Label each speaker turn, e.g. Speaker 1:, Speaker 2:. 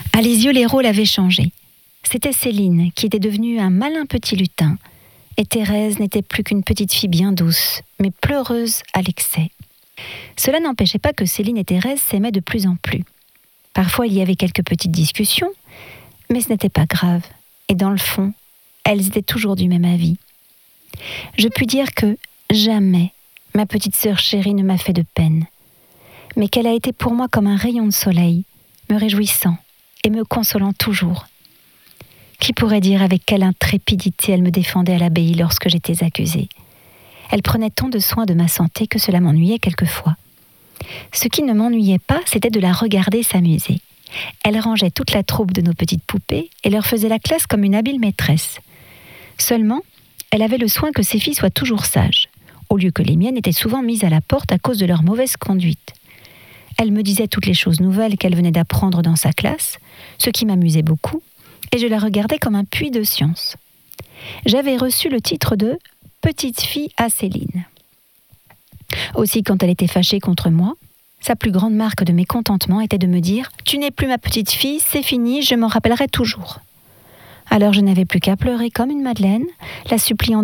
Speaker 1: À les yeux, les rôles avaient changé. C'était Céline qui était devenue un malin petit lutin, et Thérèse n'était plus qu'une petite fille bien douce, mais pleureuse à l'excès. Cela n'empêchait pas que Céline et Thérèse s'aimaient de plus en plus. Parfois, il y avait quelques petites discussions, mais ce n'était pas grave, et dans le fond, elles étaient toujours du même avis. Je puis dire que jamais ma petite sœur chérie ne m'a fait de peine, mais qu'elle a été pour moi comme un rayon de soleil, me réjouissant et me consolant toujours. Qui pourrait dire avec quelle intrépidité elle me défendait à l'abbaye lorsque j'étais accusée. Elle prenait tant de soin de ma santé que cela m'ennuyait quelquefois. Ce qui ne m'ennuyait pas, c'était de la regarder s'amuser. Elle rangeait toute la troupe de nos petites poupées et leur faisait la classe comme une habile maîtresse. Seulement, elle avait le soin que ses filles soient toujours sages, au lieu que les miennes étaient souvent mises à la porte à cause de leur mauvaise conduite. Elle me disait toutes les choses nouvelles qu'elle venait d'apprendre dans sa classe, ce qui m'amusait beaucoup, et je la regardais comme un puits de science. J'avais reçu le titre de « petite fille à Céline ». Aussi, quand elle était fâchée contre moi, sa plus grande marque de mécontentement était de me dire « Tu n'es plus ma petite fille, c'est fini, je m'en rappellerai toujours ». Alors je n'avais plus qu'à pleurer comme une madeleine, la suppliant